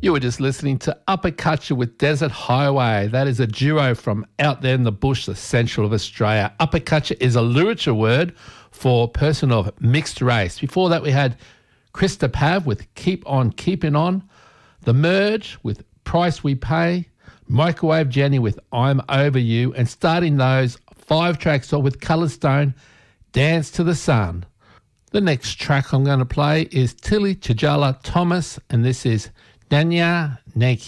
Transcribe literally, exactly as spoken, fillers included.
You were just listening to Uppercutcher with Desert Highway. That is a duo from out there in the bush, the central of Australia. Uppercutcher is a Luritja word for person of mixed race. Before that, we had Krista Pav with Keep On Keeping On, The Merge with Price We Pay, Microwave Jenny with I'm Over You, and starting those five tracks off with Colourstone, Dance to the Sun. The next track I'm going to play is Tilly Tjala Thomas, and this is Danya Nake.